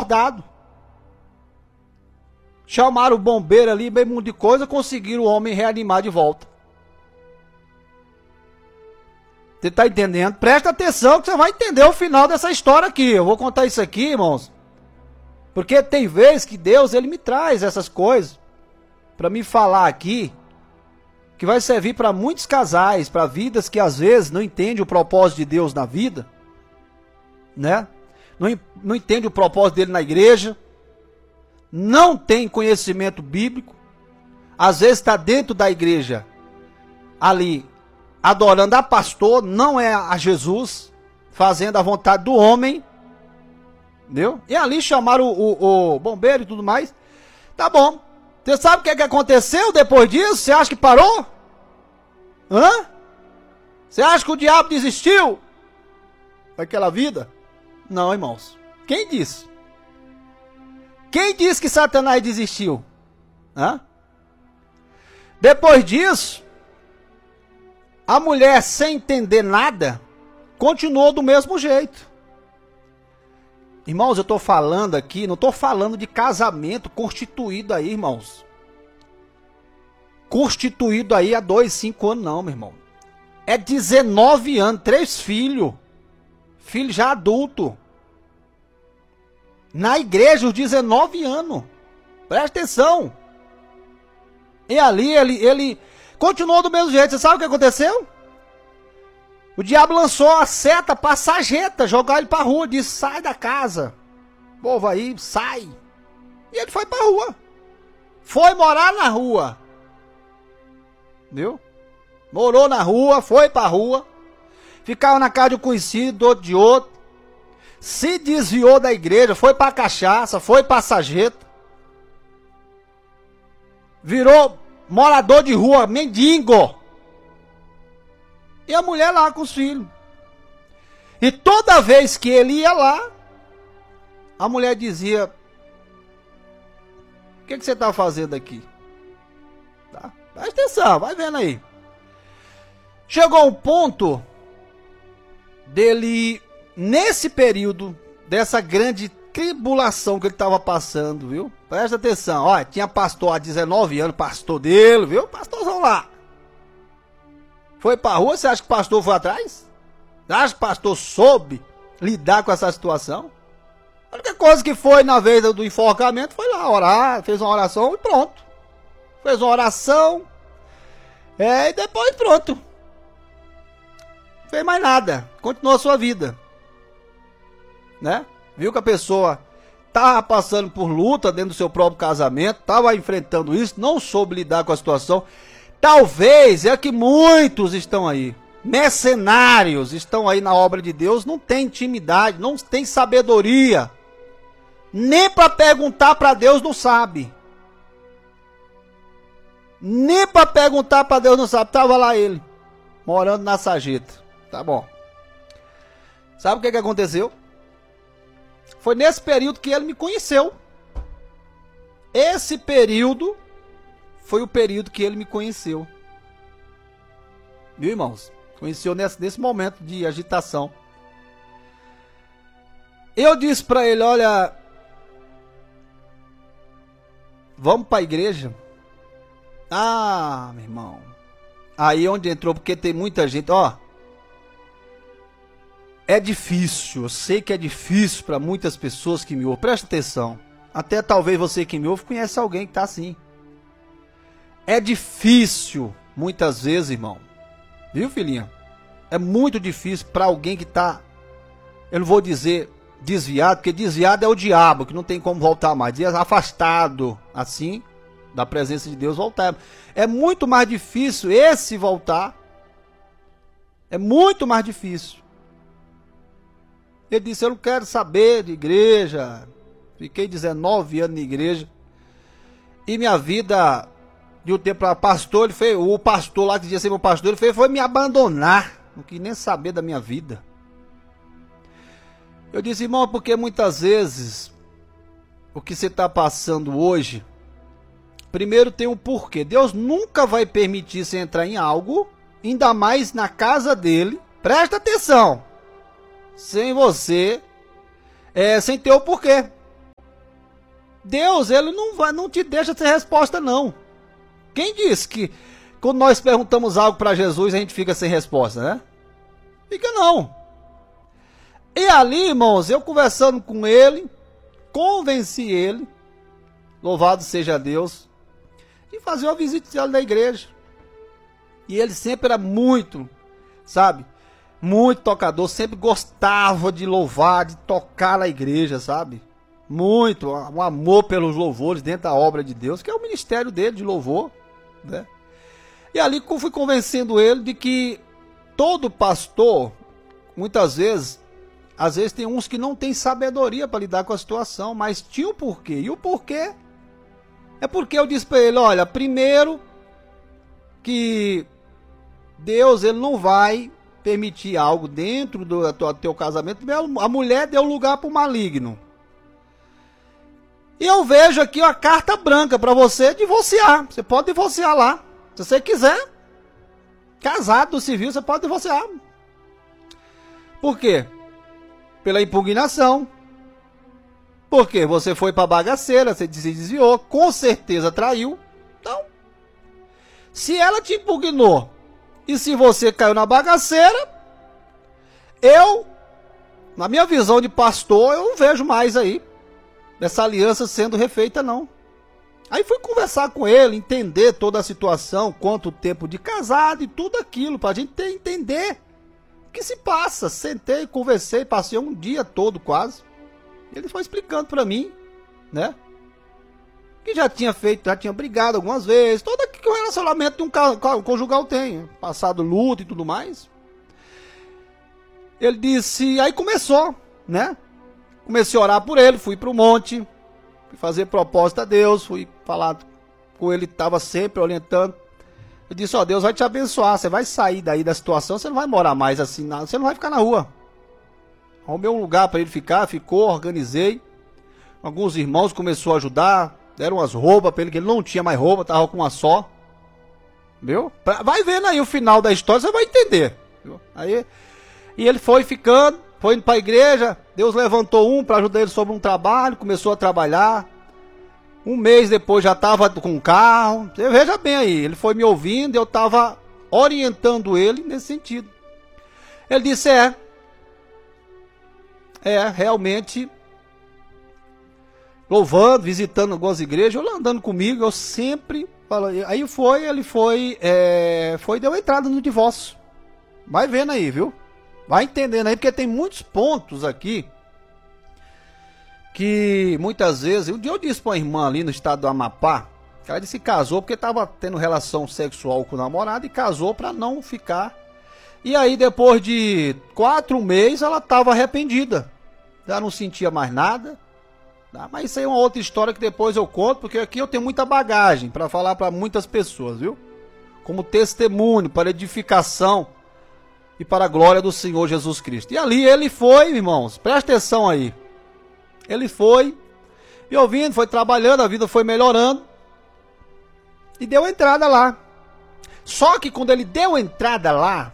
desacordado. Chamaram o bombeiro ali, bem um monte de coisa, conseguiram o homem reanimar de volta. Você tá entendendo? Presta atenção que você vai entender o final dessa história aqui. Eu vou contar isso aqui, irmãos, porque tem vezes que Deus, ele me traz essas coisas para me falar aqui, que vai servir para muitos casais, para vidas que às vezes não entendem o propósito de Deus na vida, né? Não entende o propósito dele na igreja, não tem conhecimento bíblico, às vezes está dentro da igreja, ali, adorando a pastor, não é a Jesus, fazendo a vontade do homem, entendeu? E ali chamaram o bombeiro e tudo mais. Tá bom. Você sabe o que aconteceu depois disso? Você acha que parou? Hã? Você acha que o diabo desistiu daquela vida? Não, irmãos. Quem disse? Quem disse que Satanás desistiu? Hã? Depois disso, a mulher, sem entender nada, continuou do mesmo jeito. Irmãos, eu estou falando aqui, não estou falando de casamento constituído aí, irmãos. Constituído aí há 2, 5 anos não, meu irmão. É 19 anos, 3 filhos. Filho já adulto. Na igreja, os 19 anos. Presta atenção. E ali, ele continuou do mesmo jeito. Você sabe o que aconteceu? O diabo lançou a seta para a sarjeta, jogar ele para a rua, disse, sai da casa. O povo aí, sai. E ele foi para a rua. Foi morar na rua. Viu? Morou na rua, foi para a rua. Ficava na casa de um conhecido, outro de outro. Se desviou da igreja, foi para a cachaça, foi para a sarjeta. Virou morador de rua, mendigo. E a mulher lá com os filhos. E toda vez que ele ia lá, a mulher dizia, o que você está fazendo aqui? Tá? Presta atenção, vai vendo aí. Chegou um ponto dele, nesse período, dessa grande tribulação que ele estava passando, viu? Presta atenção, ó, tinha pastor há 19 anos, pastor dele, viu? Pastorzão lá. Foi pra rua, você acha que o pastor foi atrás? Você acha que o pastor soube lidar com essa situação? A única coisa que foi na vez do enforcamento foi lá orar, fez uma oração e pronto. Fez uma oração, e depois pronto. Não fez mais nada, continuou a sua vida. Né? Viu que a pessoa estava passando por luta dentro do seu próprio casamento, estava enfrentando isso, não soube lidar com a situação. Talvez é que muitos estão aí, mercenários, estão aí na obra de Deus, não tem intimidade, não tem sabedoria, nem para perguntar para Deus não sabe, nem para perguntar para Deus não sabe. Tava lá ele, morando na sarjeta, tá bom. Sabe o que aconteceu? Foi nesse período que ele me conheceu. Esse período foi o período que ele me conheceu. Viu, irmãos? Conheceu nesse momento de agitação. Eu disse para ele, olha, vamos para a igreja? Ah, meu irmão. Aí onde entrou, porque tem muita gente, ó. É difícil, eu sei que é difícil para muitas pessoas que me ouvem. Presta atenção. Até talvez você que me ouve conhece alguém que tá assim. É difícil, muitas vezes, irmão. Viu, filhinha? É muito difícil para alguém que tá, eu não vou dizer desviado, porque desviado é o diabo, que não tem como voltar mais. Diz afastado, assim, da presença de Deus, voltar. É muito mais difícil esse voltar. É muito mais difícil. Ele disse, eu não quero saber de igreja. Fiquei 19 anos na igreja. E minha vida, de um tempo para pastor, o pastor lá que dizia ser meu pastor, ele foi me abandonar. Não quis nem saber da minha vida. Eu disse, irmão, porque muitas vezes o que você está passando hoje, primeiro tem um porquê. Deus nunca vai permitir você entrar em algo, ainda mais na casa dele. Presta atenção. Sem você, sem ter o porquê. Deus, ele não te deixa sem resposta, não. Quem disse que quando nós perguntamos algo para Jesus, a gente fica sem resposta, né? Fica não. E ali, irmãos, eu conversando com ele, convenci ele, louvado seja Deus, de fazer uma visita na igreja. E ele sempre era muito, sabe, muito tocador, sempre gostava de louvar, de tocar na igreja, sabe? Muito, um amor pelos louvores dentro da obra de Deus, que é o ministério dele de louvor, né? E ali fui convencendo ele de que todo pastor, muitas vezes, às vezes tem uns que não tem sabedoria para lidar com a situação, mas tinha o porquê. E o porquê é porque eu disse para ele, olha, primeiro que Deus, ele não vai permitir algo dentro do teu casamento. A mulher deu lugar para o maligno. E eu vejo aqui uma carta branca para você divorciar. Você pode divorciar lá. Se você quiser, casado do civil, você pode divorciar. Por quê? Pela impugnação. Porque você foi para bagaceira, você se desviou, com certeza traiu. Então, se ela te impugnou e se você caiu na bagaceira, na minha visão de pastor, eu não vejo mais aí essa aliança sendo refeita, não. Aí fui conversar com ele, entender toda a situação, quanto tempo de casado e tudo aquilo, pra gente entender o que se passa. Sentei, conversei, passei um dia todo quase. Ele foi explicando pra mim, né? Que já tinha brigado algumas vezes, todo que o relacionamento de um conjugal tem, passado luto e tudo mais. Ele disse, aí começou, né? Comecei a orar por ele, fui pro monte, fui fazer propósito a Deus, fui falar com ele, estava sempre orientando. Eu disse, ó, Deus vai te abençoar, você vai sair daí da situação, você não vai morar mais assim, você não vai ficar na rua. Arrumei um lugar para ele ficar, ficou, organizei. Alguns irmãos começaram a ajudar, deram umas roupas para ele, que ele não tinha mais roupa, tava com uma só. Viu? Vai vendo aí o final da história, você vai entender. Viu? Aí, e ele foi ficando, foi indo para a igreja, Deus levantou um para ajudar ele sobre um trabalho, começou a trabalhar. Um mês depois já estava com um carro. Você veja bem aí, ele foi me ouvindo e eu estava orientando ele nesse sentido. Ele disse, realmente, louvando, visitando algumas igrejas, eu andando comigo, eu sempre falo, aí deu entrada no divórcio. Vai vendo aí, viu? Vai entendendo aí, porque tem muitos pontos aqui que muitas vezes, um dia eu disse para uma irmã ali no estado do Amapá, que ela disse que casou porque estava tendo relação sexual com o namorado e casou para não ficar. E aí depois de 4 meses ela estava arrependida, já não sentia mais nada. Tá? Mas isso aí é uma outra história que depois eu conto, porque aqui eu tenho muita bagagem para falar para muitas pessoas, viu? Como testemunho, para edificação e para a glória do Senhor Jesus Cristo. E ali ele foi, irmãos, presta atenção aí. Ele foi, e ouvindo, foi trabalhando, a vida foi melhorando, e deu entrada lá. Só que quando ele deu entrada lá,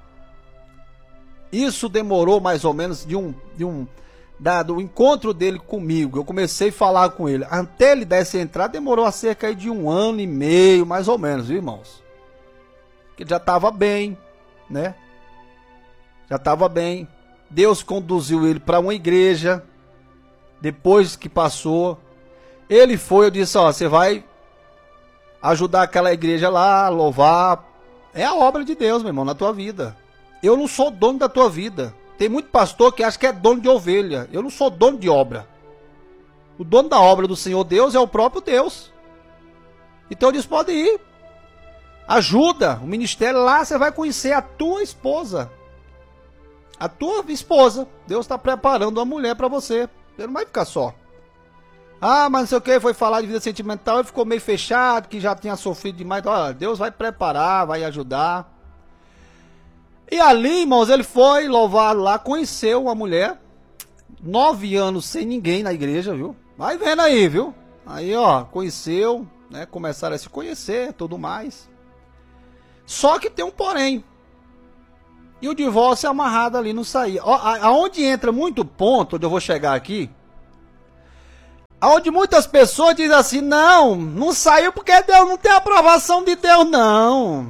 isso demorou mais ou menos do encontro dele comigo. Eu comecei a falar com ele, até ele dar essa entrada, demorou a cerca de 1 ano e meio, mais ou menos, viu, irmãos? Que ele já estava bem, né? Já estava bem. Deus conduziu ele para uma igreja. Depois que passou, ele foi, eu disse, ó, você vai ajudar aquela igreja lá, louvar. É a obra de Deus, meu irmão, na tua vida. Eu não sou dono da tua vida. Tem muito pastor que acha que é dono de ovelha. Eu não sou dono de obra. O dono da obra do Senhor Deus é o próprio Deus. Então eu disse, pode ir. Ajuda o ministério lá, você vai conhecer a tua esposa. A tua esposa. Deus está preparando uma mulher para você. Você não vai ficar só. Ah, mas não sei o que, foi falar de vida sentimental, ele ficou meio fechado, que já tinha sofrido demais. Olha, Deus vai preparar, vai ajudar. E ali, irmãos, ele foi louvado lá, conheceu uma mulher, 9 anos sem ninguém na igreja, viu? Vai vendo aí, viu? Aí, ó, conheceu, né? Começaram a se conhecer, tudo mais. Só que tem um porém. E o divórcio é amarrado ali, não saía. Aonde entra muito ponto, onde eu vou chegar aqui, Onde muitas pessoas dizem assim, não saiu porque Deus não tem aprovação de Deus, não.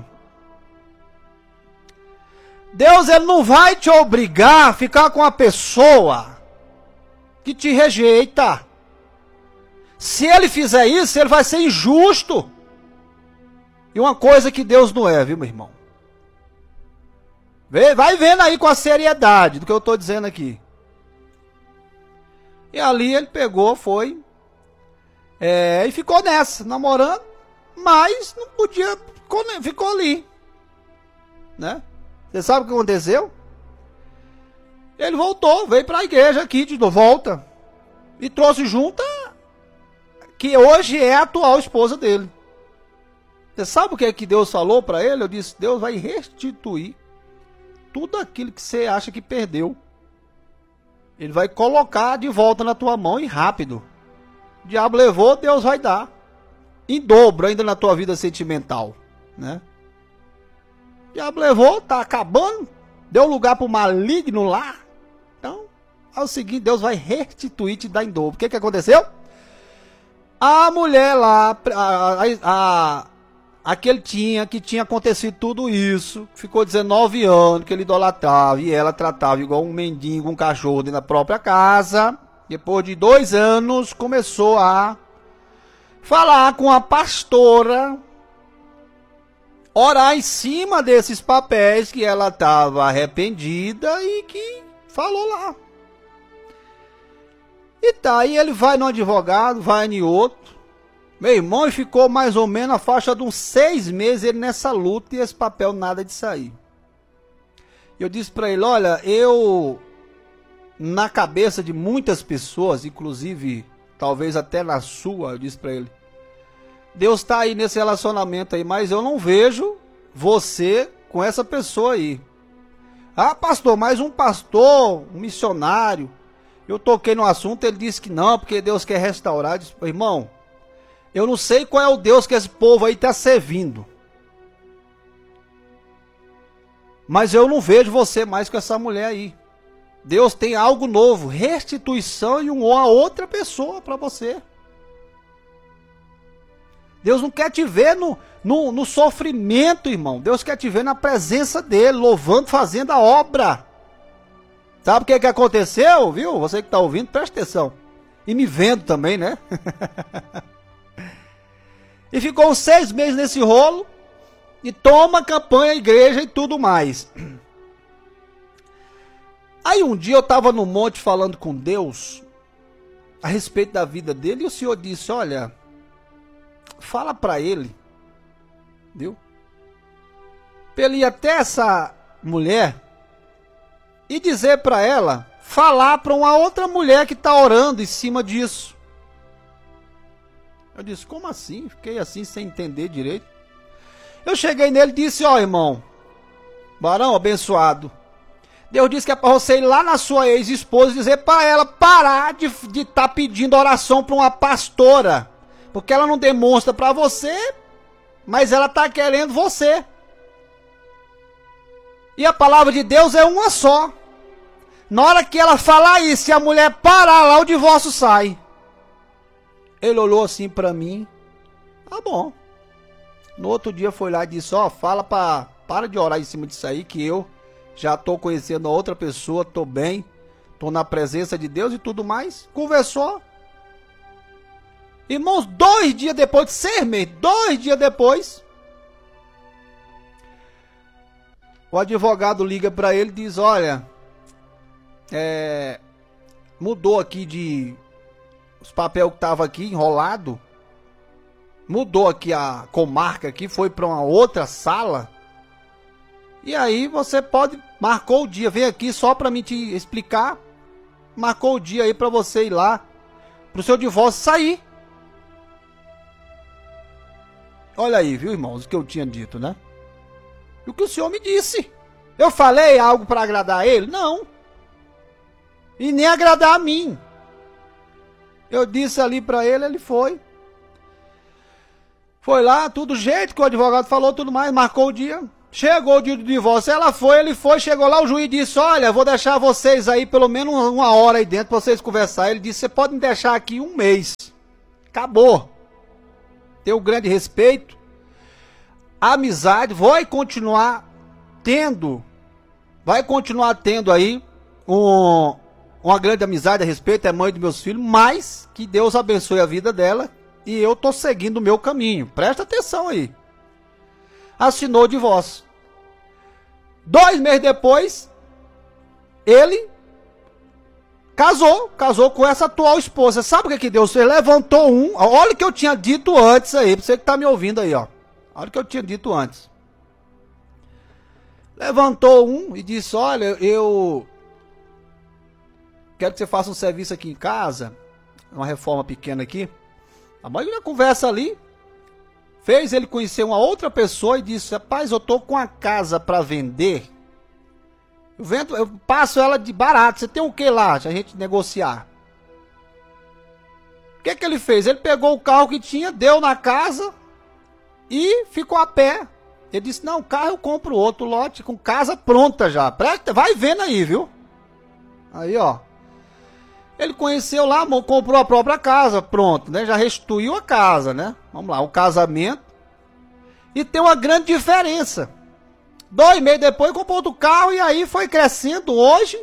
Deus, ele não vai te obrigar a ficar com a pessoa que te rejeita. Se ele fizer isso, ele vai ser injusto. E uma coisa que Deus não é, viu, meu irmão? Vai vendo aí com a seriedade do que eu estou dizendo aqui. E ali ele pegou, foi, e ficou nessa, namorando, mas não podia, ficou ali, né? Você sabe o que aconteceu? Ele voltou, veio para a igreja aqui de volta, e trouxe junto que hoje é a atual esposa dele. Você sabe o que é que Deus falou para ele? Eu disse, Deus vai restituir tudo aquilo que você acha que perdeu. Ele vai colocar de volta na tua mão e rápido. O diabo levou, Deus vai dar. Em dobro ainda na tua vida sentimental, né? O diabo levou, tá acabando. Deu lugar pro maligno lá. Então, é o seguinte, Deus vai restituir, te dar em dobro. O que aconteceu? A mulher lá, aquele que tinha acontecido tudo isso, ficou 19 anos que ele idolatrava e ela tratava igual um mendigo, um cachorro dentro da própria casa. Depois de 2 anos, começou a falar com a pastora, orar em cima desses papéis que ela estava arrependida e que falou lá. E tá, aí ele vai no advogado, vai em outro. Meu irmão, ficou mais ou menos a faixa de uns 6 meses ele nessa luta e esse papel nada de sair. Eu disse para ele, olha, na cabeça de muitas pessoas, inclusive talvez até na sua, eu disse para ele, Deus está aí nesse relacionamento aí, mas eu não vejo você com essa pessoa aí. Ah, pastor, mas um pastor, um missionário, eu toquei no assunto, ele disse que não, porque Deus quer restaurar. Eu disse, irmão, eu não sei qual é o Deus que esse povo aí está servindo. Mas eu não vejo você mais com essa mulher aí. Deus tem algo novo, restituição e uma outra pessoa para você. Deus não quer te ver no sofrimento, irmão. Deus quer te ver na presença dele, louvando, fazendo a obra. Sabe o que aconteceu, viu? Você que está ouvindo, presta atenção. E me vendo também, né? E ficou uns 6 meses nesse rolo. E toma campanha, igreja e tudo mais. Aí um dia eu estava no monte falando com Deus a respeito da vida dele. E o Senhor disse, olha, fala para ele, viu? Para ele ir até essa mulher e dizer para ela, falar para uma outra mulher que está orando em cima disso. Eu disse, como assim? Fiquei assim sem entender direito. Eu cheguei nele e disse, ó irmão, varão abençoado, Deus disse que é para você ir lá na sua ex-esposa e dizer para ela parar de estar pedindo oração para uma pastora. Porque ela não demonstra para você, mas ela está querendo você. E a palavra de Deus é uma só. Na hora que ela falar isso, se a mulher parar lá, o divórcio sai. Ele olhou assim para mim. Tá bom. No outro dia foi lá e disse, ó, para de orar em cima disso aí, que eu já estou conhecendo a outra pessoa, estou bem, estou na presença de Deus e tudo mais. Conversou. Irmãos, 2 dias depois de 6 meses, 2 dias depois, o advogado liga para ele e diz, olha, mudou aqui os papéis que estavam aqui enrolado, mudou aqui a comarca aqui, foi para uma outra sala. E aí você marcou o dia, vem aqui só para mim te explicar. Marcou o dia aí para você ir lá, para o seu divórcio sair. Olha aí, viu, irmãos, o que eu tinha dito, né? E o que o Senhor me disse. Eu falei algo para agradar ele? Não. E nem agradar a mim. Eu disse ali para ele, ele foi. Foi lá, tudo do jeito que o advogado falou, tudo mais, marcou o dia. Chegou o dia do divórcio, ele foi, chegou lá, o juiz disse, olha, vou deixar vocês aí pelo menos uma hora aí dentro pra vocês conversar. Ele disse, você pode me deixar aqui um mês. Acabou. Tenho grande respeito. A amizade vai continuar tendo aí uma grande amizade a respeito, é mãe dos meus filhos, mas que Deus abençoe a vida dela e eu tô seguindo o meu caminho. Presta atenção aí. Assinou o divórcio. 2 meses depois, ele casou com essa atual esposa. Sabe o que Deus fez? Levantou olha o que eu tinha dito antes aí, pra você que tá me ouvindo aí, ó. Olha o que eu tinha dito antes. Levantou e disse, olha, eu quero que você faça um serviço aqui em casa, uma reforma pequena aqui. A mãe na conversa ali, fez ele conhecer uma outra pessoa e disse, rapaz, eu tô com a casa para vender. Eu passo ela de barato. Você tem o que lá? A gente negociar. O que ele fez? Ele pegou o carro que tinha, deu na casa e ficou a pé. Ele disse, não, o carro eu compro outro lote com casa pronta já. Vai vendo aí, viu? Aí, ó. Ele conheceu lá, comprou a própria casa, pronto, né? Já restituiu a casa, né? Vamos lá, o casamento. E tem uma grande diferença. 2 meses depois comprou outro carro e aí foi crescendo. Hoje,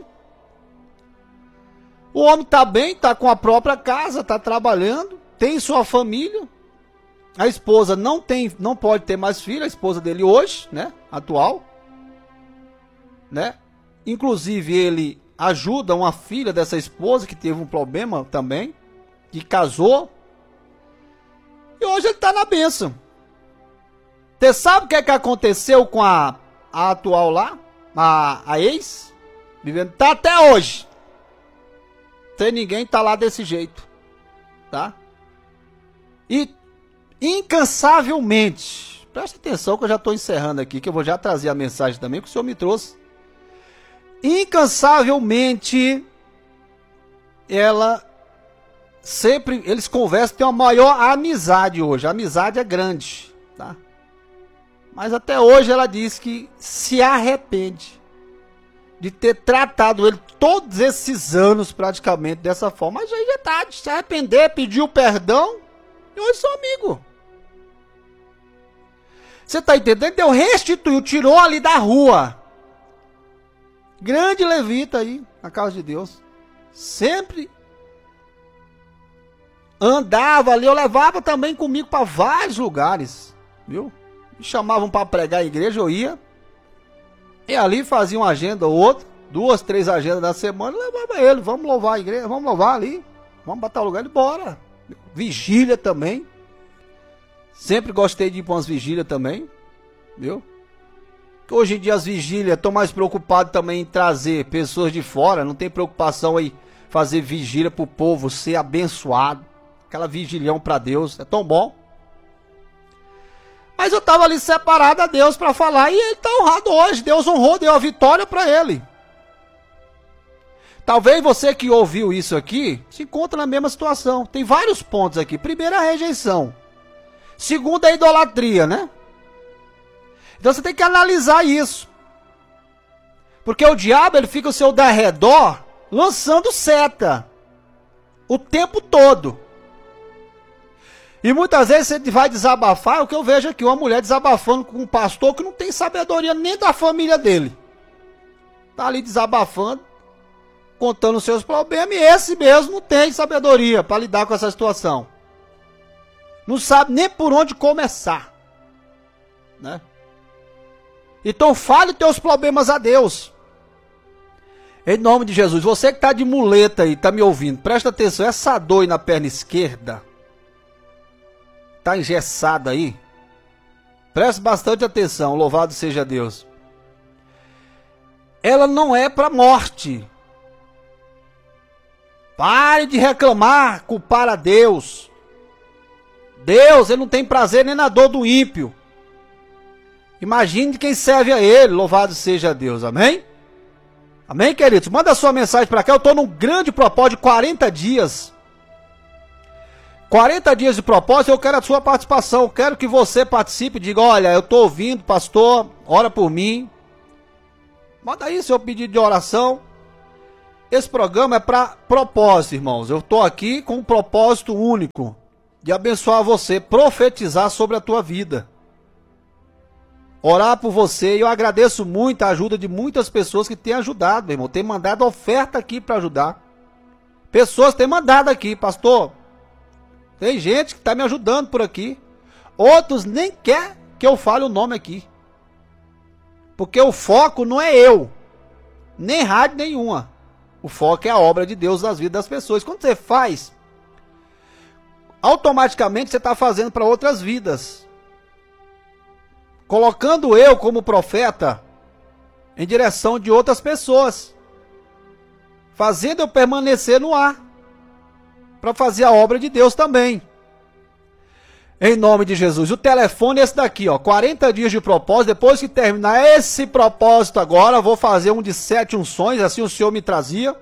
o homem tá bem, tá com a própria casa, tá trabalhando, tem sua família. A esposa não pode ter mais filho, a esposa dele hoje, né? Atual, né? Inclusive ele ajuda uma filha dessa esposa que teve um problema também, que casou. E hoje ele tá na bênção. Você sabe o que aconteceu com a atual lá? A ex? Vivendo, tá até hoje. Sem ninguém tá lá desse jeito. Tá? E incansavelmente, presta atenção que eu já estou encerrando aqui, que eu vou já trazer a mensagem também que o Senhor me trouxe. Incansavelmente, eles conversam, tem uma maior amizade hoje. A amizade é grande, tá? Mas até hoje ela diz que se arrepende de ter tratado ele todos esses anos praticamente dessa forma. Mas aí já tá, de se arrepender, pediu perdão e hoje são amigos. Você tá entendendo? Deus restituiu, tirou ali da rua. Grande levita aí, na casa de Deus. Sempre andava ali, eu levava também comigo para vários lugares, viu? Me chamavam para pregar a igreja, eu ia. E ali fazia uma agenda ou outra, 2, 3 agendas na semana, eu levava ele, vamos louvar a igreja, vamos louvar ali, vamos botar o lugar, ele bora. Vigília também. Sempre gostei de ir para umas vigílias também, viu? Hoje em dia as vigílias estão mais preocupados também em trazer pessoas de fora, não tem preocupação em fazer vigília para o povo ser abençoado. Aquela vigilhão para Deus, é tão bom. Mas eu estava ali separado a Deus para falar e ele está honrado hoje. Deus honrou, deu a vitória para ele. Talvez você que ouviu isso aqui se encontra na mesma situação. Tem vários pontos aqui. Primeiro, a rejeição. Segundo, a idolatria, né? Então você tem que analisar isso. Porque o diabo, ele fica ao seu derredor lançando seta o tempo todo. E muitas vezes você vai desabafar, o que eu vejo aqui, uma mulher desabafando com um pastor que não tem sabedoria nem da família dele. Tá ali desabafando, contando os seus problemas, e esse mesmo não tem sabedoria para lidar com essa situação. Não sabe nem por onde começar, né? Então fale teus problemas a Deus. Em nome de Jesus, você que está de muleta aí, está me ouvindo, presta atenção, essa dor aí na perna esquerda, está engessada aí, preste bastante atenção, louvado seja Deus. Ela não é para morte. Pare de reclamar, culpar a Deus. Deus, ele não tem prazer nem na dor do ímpio. Imagine quem serve a ele, louvado seja Deus, amém? Amém, queridos? Manda sua mensagem para cá, eu estou num grande propósito de 40 dias. 40 dias de propósito, eu quero a sua participação. Eu quero que você participe, diga, olha, eu estou ouvindo, pastor, ora por mim. Manda aí seu pedido de oração. Esse programa é para propósito, irmãos. Eu estou aqui com um propósito único de abençoar você, profetizar sobre a tua vida. Orar por você. E eu agradeço muito a ajuda de muitas pessoas que têm ajudado, meu irmão. Tem mandado oferta aqui para ajudar. Pessoas têm mandado aqui, pastor. Tem gente que está me ajudando por aqui. Outros nem quer que eu fale o nome aqui. Porque o foco não é eu. Nem rádio nenhuma. O foco é a obra de Deus nas vidas das pessoas. Quando você faz, automaticamente você está fazendo para outras vidas. Colocando eu como profeta em direção de outras pessoas. Fazendo eu permanecer no ar. Para fazer a obra de Deus também. Em nome de Jesus. O telefone é esse daqui, ó. 40 dias de propósito. Depois que terminar esse propósito agora, vou fazer um de 7 unções. Assim o Senhor me trazia.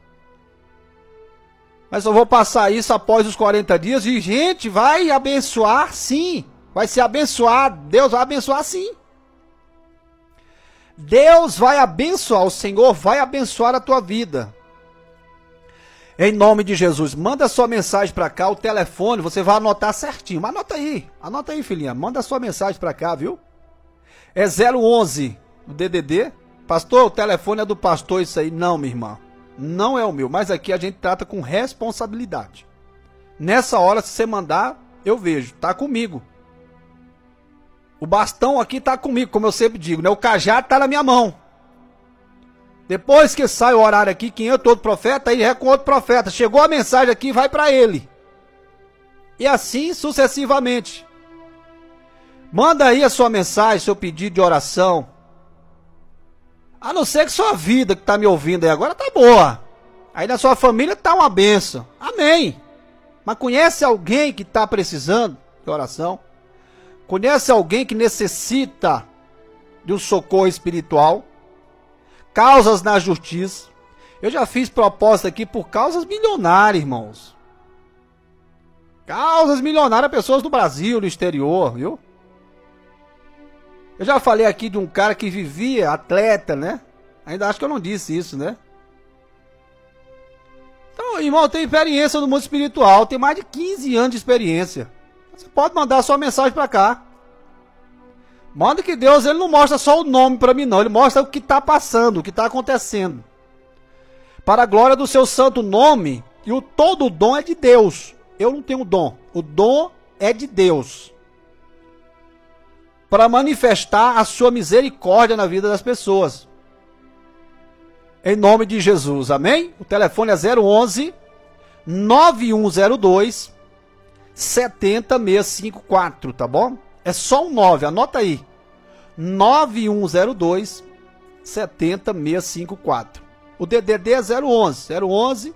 Mas eu vou passar isso após os 40 dias. E, gente, vai abençoar sim. Vai ser abençoado. Deus vai abençoar sim. Deus vai abençoar. O Senhor vai abençoar a tua vida. Em nome de Jesus, manda sua mensagem para cá, o telefone, você vai anotar certinho. Mas anota aí, filhinha, manda sua mensagem para cá, viu? É 011, o DDD. Pastor, o telefone é do pastor isso aí. Não, minha irmã, não é o meu, mas aqui a gente trata com responsabilidade. Nessa hora, se você mandar, eu vejo, tá comigo. O bastão aqui tá comigo, como eu sempre digo, né? O cajado tá na minha mão. Depois que sai o horário aqui, quem entra outro profeta, aí é com outro profeta. Chegou a mensagem aqui, vai para ele. E assim sucessivamente. Manda aí a sua mensagem, seu pedido de oração. A não ser que sua vida que está me ouvindo aí agora tá boa. Aí na sua família tá uma benção. Amém. Mas conhece alguém que está precisando de oração? Conhece alguém que necessita de um socorro espiritual? Causas na justiça. Eu já fiz proposta aqui por causas milionárias, irmãos. Causas milionárias, pessoas do Brasil, do exterior, viu? Eu já falei aqui de um cara que vivia atleta, né? Ainda acho que eu não disse isso, né? Então, irmão, eu tenho experiência no mundo espiritual. Tem mais de 15 anos de experiência. Você pode mandar sua mensagem para cá. Manda que Deus, ele não mostra só o nome para mim não, ele mostra o que está passando, o que está acontecendo. Para a glória do seu santo nome, e todo o dom é de Deus. Eu não tenho dom, o dom é de Deus. Para manifestar a sua misericórdia na vida das pessoas. Em nome de Jesus, amém? O telefone é 011 9102 70654, tá bom? É só um 9, anota aí. 9102 70654. O DDD é 011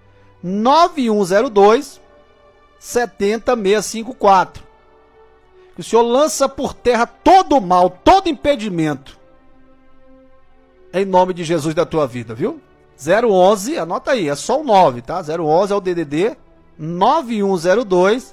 9102 70654. O Senhor lança por terra todo o mal, todo impedimento. Em nome de Jesus da tua vida, viu? 011, anota aí, é só um 9, tá? 011 é o DDD 9102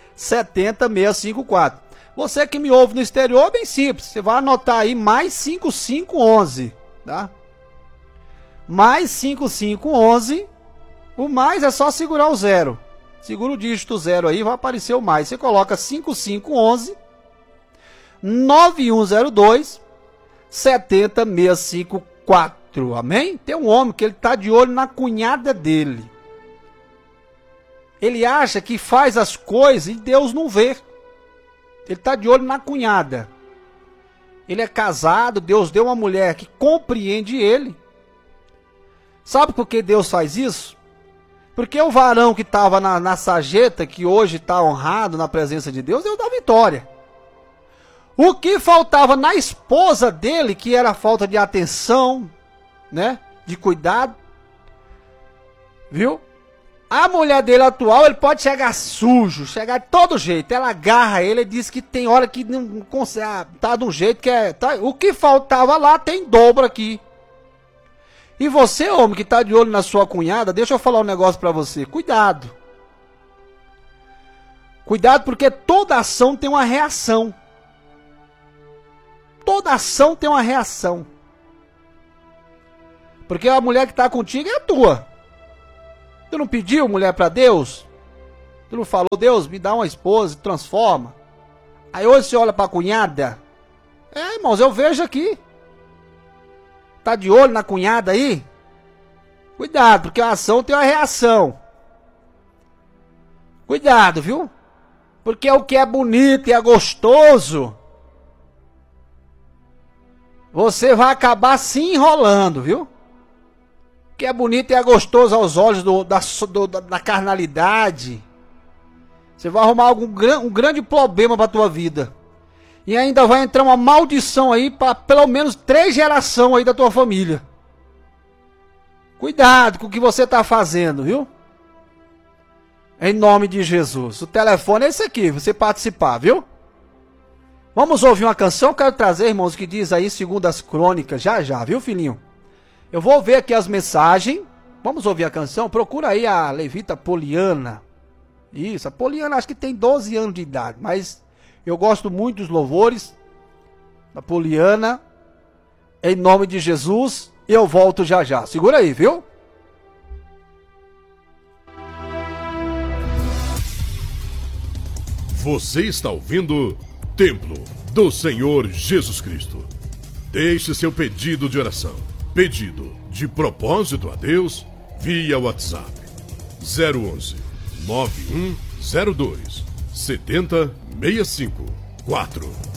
70654. Você que me ouve no exterior, é bem simples. Você vai anotar aí mais 5511, tá? Mais 5511. O mais é só segurar o 0. Segura o dígito 0 aí, vai aparecer o mais. Você coloca 5511 9102 70654. Amém? Tem um homem que ele tá de olho na cunhada dele. Ele acha que faz as coisas e Deus não vê. Ele está de olho na cunhada. Ele é casado, Deus deu uma mulher que compreende ele. Sabe por que Deus faz isso? Porque o varão que estava na sarjeta, que hoje está honrado na presença de Deus, Deus dá vitória. O que faltava na esposa dele, que era a falta de atenção, né? De cuidado. Viu? A mulher dele atual, ele pode chegar sujo, chegar de todo jeito. Ela agarra ele e diz que tem hora que não consegue, tá de um jeito que é... Tá, o que faltava lá tem dobro aqui. E você, homem, que tá de olho na sua cunhada, deixa eu falar um negócio pra você. Cuidado. Cuidado, porque toda ação tem uma reação. Toda ação tem uma reação. Porque a mulher que está contigo é a tua. Tu não pediu mulher para Deus? Tu não falou, Deus, me dá uma esposa, transforma. Aí hoje você olha para a cunhada. Irmãos, eu vejo aqui. Tá de olho na cunhada aí? Cuidado, porque a ação tem uma reação. Cuidado, viu? Porque o que é bonito e é gostoso, você vai acabar se enrolando, viu? O que é bonito e é gostoso aos olhos da carnalidade, você vai arrumar um grande problema para a tua vida. E ainda vai entrar uma maldição aí para pelo menos 3 gerações aí da tua família. Cuidado com o que você está fazendo, viu? Em nome de Jesus. O telefone é esse aqui, você participar, viu? Vamos ouvir uma canção, quero trazer, irmãos, que diz aí 2 Crônicas, já, viu, filhinho? Eu vou ver aqui as mensagens. Vamos ouvir a canção, procura aí a levita Poliana. Isso, a Poliana acho que tem 12 anos de idade, mas eu gosto muito dos louvores da Poliana. Em nome de Jesus, eu volto já. Segura aí, viu? Você está ouvindo Templo do Senhor Jesus Cristo. Deixe seu pedido de oração, pedido de propósito a Deus via WhatsApp 011 9102 7065 4.